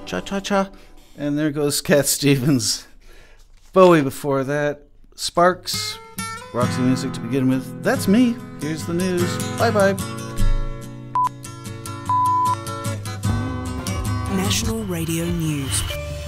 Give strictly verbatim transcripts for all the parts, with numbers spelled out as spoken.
cha-cha-cha. And there goes Cat Stevens. Bowie before that. Sparks. Roxy Music to begin with. That's me. Here's the news. Bye-bye. National Radio News.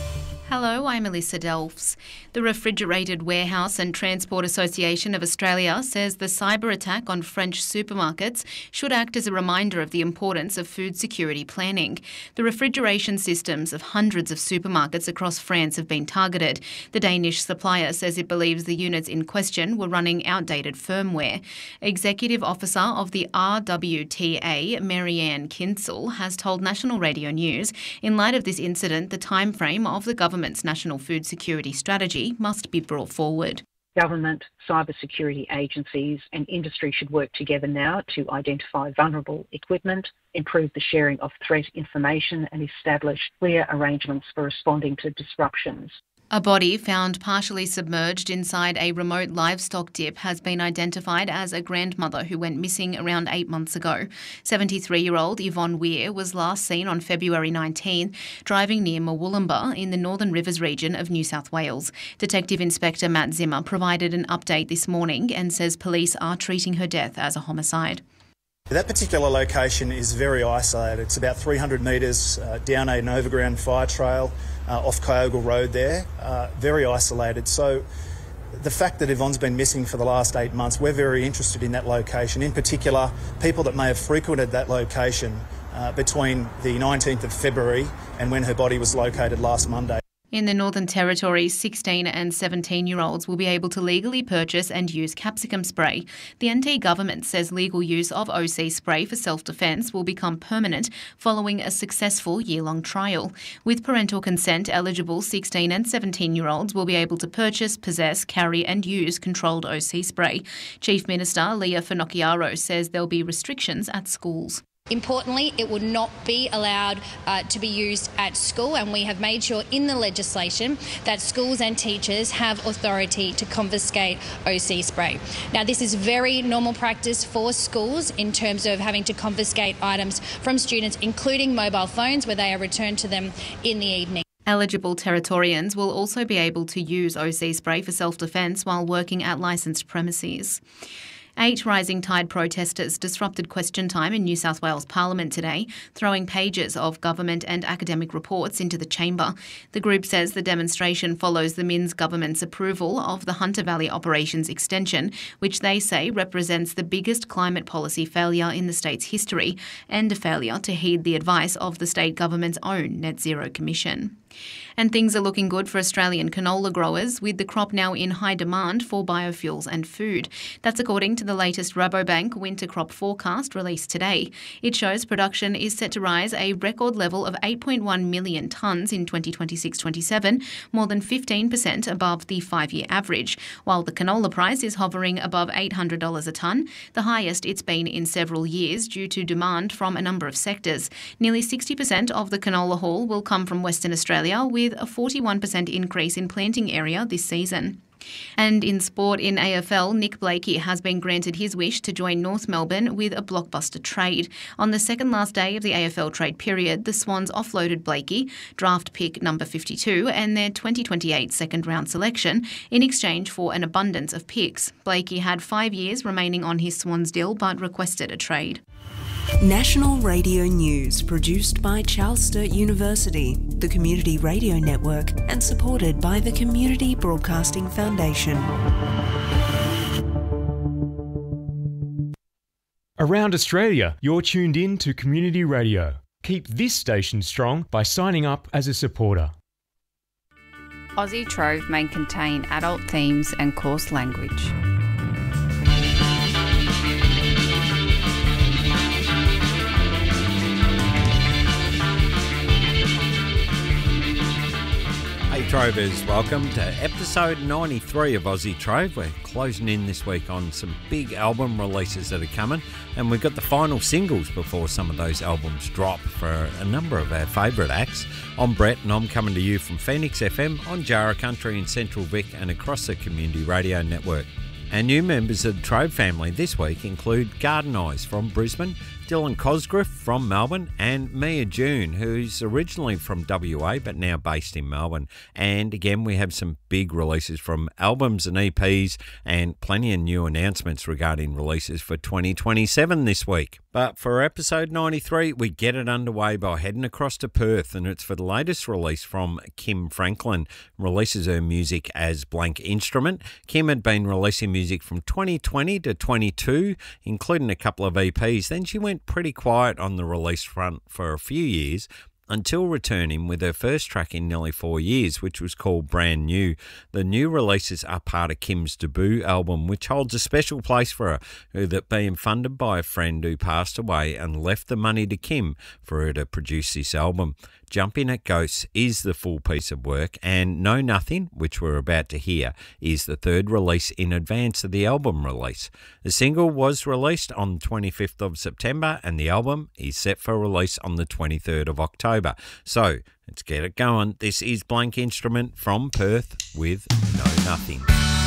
Hello, I'm Melissa Delfs. The Refrigerated Warehouse and Transport Association of Australia says the cyber attack on French supermarkets should act as a reminder of the importance of food security planning. The refrigeration systems of hundreds of supermarkets across France have been targeted. The Danish supplier says it believes the units in question were running outdated firmware. Executive Officer of the R W T A, Marianne Kinsel, has told National Radio News, in light of this incident, the timeframe of the government Government's National Food Security Strategy must be brought forward. Government, cybersecurity agencies and industry should work together now to identify vulnerable equipment, improve the sharing of threat information and establish clear arrangements for responding to disruptions. A body found partially submerged inside a remote livestock dip has been identified as a grandmother who went missing around eight months ago. seventy-three-year-old Yvonne Weir was last seen on February nineteenth driving near Murwillumbah in the Northern Rivers region of New South Wales. Detective Inspector Matt Zimmer provided an update this morning and says police are treating her death as a homicide. That particular location is very isolated. It's about three hundred metres uh, down an overground fire trail uh, off Kyogle Road there, uh, very isolated. So the fact that Yvonne's been missing for the last eight months, we're very interested in that location. In particular, people that may have frequented that location uh, between the nineteenth of February and when her body was located last Monday. In the Northern Territory, sixteen and seventeen-year-olds will be able to legally purchase and use capsicum spray. The N T government says legal use of O C spray for self-defence will become permanent following a successful year-long trial. With parental consent, eligible sixteen and seventeen-year-olds will be able to purchase, possess, carry and use controlled O C spray. Chief Minister Leah Finocchiaro says there'll be restrictions at schools. Importantly, it will not be allowed uh, to be used at school, and we have made sure in the legislation that schools and teachers have authority to confiscate O C spray. Now, this is very normal practice for schools in terms of having to confiscate items from students, including mobile phones, where they are returned to them in the evening. Eligible Territorians will also be able to use O C spray for self-defence while working at licensed premises. Eight Rising Tide protesters disrupted question time in New South Wales Parliament today, throwing pages of government and academic reports into the chamber. The group says the demonstration follows the Minns government's approval of the Hunter Valley Operations extension, which they say represents the biggest climate policy failure in the state's history and a failure to heed the advice of the state government's own Net Zero Commission. And things are looking good for Australian canola growers, with the crop now in high demand for biofuels and food. That's according to the latest Rabobank winter crop forecast released today. It shows production is set to rise a record level of eight point one million tonnes in twenty twenty-six twenty-seven, more than fifteen percent above the five-year average, while the canola price is hovering above eight hundred dollars a tonne, the highest it's been in several years due to demand from a number of sectors. Nearly sixty percent of the canola haul will come from Western Australia, with a forty-one percent increase in planting area this season. And in sport in A F L, Nick Blakey has been granted his wish to join North Melbourne with a blockbuster trade. On the second last day of the A F L trade period, the Swans offloaded Blakey, draft pick number fifty-two, and their twenty twenty-eight second round selection in exchange for an abundance of picks. Blakey had five years remaining on his Swans deal but requested a trade. National Radio News, produced by Charles Sturt University, the Community Radio Network, and supported by the Community Broadcasting Foundation. Around Australia, you're tuned in to Community Radio. Keep this station strong by signing up as a supporter. Aussie Trove may contain adult themes and coarse language. Hey Trovers, welcome to episode ninety-three of Aussie Trove. We're closing in this week on some big album releases that are coming, and we've got the final singles before some of those albums drop for a number of our favourite acts. I'm Brett and I'm coming to you from Phoenix F M on Jarrah Country in Central Vic and across the Community Radio Network. Our new members of the Trove family this week include Garden Eyes from Brisbane, Dylan Cosgriff from Melbourne, and Mia June, who's originally from W A but now based in Melbourne. And again, we have some big releases from albums and E Ps and plenty of new announcements regarding releases for twenty twenty-seven this week. But for episode ninety-three, we get it underway by heading across to Perth, and it's for the latest release from Kim Franklin. Releases her music as Blank Instrument. Kim had been releasing music from twenty twenty to twenty-two, including a couple of E Ps. Then she went pretty quiet on the release front for a few years, until returning with her first track in nearly four years, which was called Brand New. The new releases are part of Kim's debut album, which holds a special place for her, with it being funded by a friend who passed away and left the money to Kim for her to produce this album. Jumping at Ghosts is the full piece of work, and Know Nothing, which we're about to hear, is the third release in advance of the album release. The single was released on the twenty-fifth of September, and the album is set for release on the twenty-third of October. So, let's get it going. This is Blank Instrument from Perth with Know Nothing.